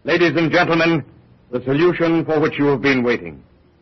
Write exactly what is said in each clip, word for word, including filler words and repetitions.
Ladies and gentlemen, the solution for which you have been waiting.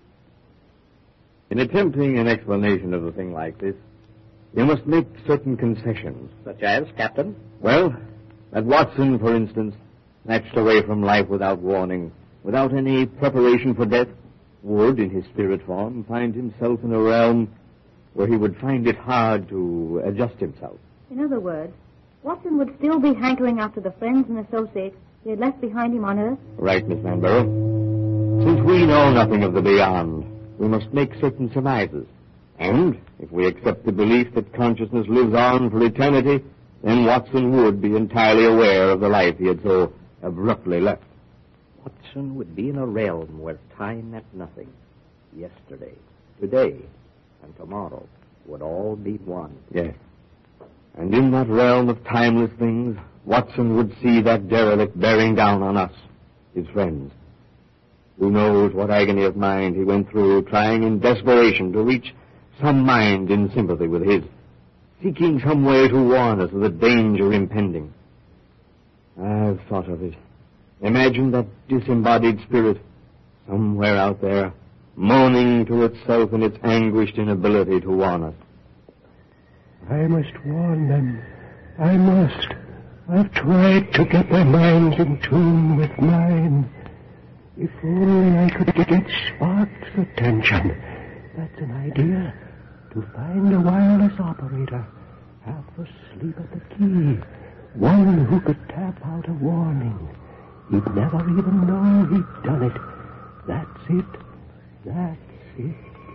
In attempting an explanation of a thing like this, you must make certain concessions. Such as, Captain? Well, that Watson, for instance, snatched away from life without warning, without any preparation for death, would, in his spirit form, find himself in a realm where he would find it hard to adjust himself. In other words, Watson would still be hankering after the friends and associates he had left behind him on Earth? Right, Miss Manborough. Since we know nothing of the beyond, we must make certain surmises. And if we accept the belief that consciousness lives on for eternity, then Watson would be entirely aware of the life he had so abruptly left. Watson would be in a realm where time meant nothing. Yesterday, today, and tomorrow would all be one. Yes. And in that realm of timeless things, Watson would see that derelict bearing down on us, his friends. Who knows what agony of mind he went through, trying in desperation to reach some mind in sympathy with his, seeking some way to warn us of the danger impending. I've thought of it. Imagine that disembodied spirit, somewhere out there, moaning to itself in its anguished inability to warn us. I must warn them. I must. I've tried to get their minds in tune with mine. If only I could get Sparks' attention. That's an idea. To find a wireless operator, half asleep at the key. One who could tap out a warning. He'd never even know he'd done it. That's it. That's it.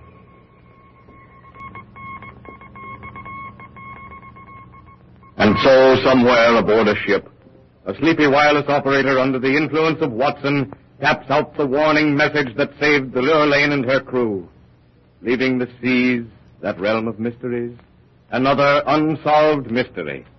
And so, somewhere aboard a ship, a sleepy wireless operator under the influence of Watson taps out the warning message that saved the Lurlane and her crew, leaving the seas, that realm of mysteries, another unsolved mystery.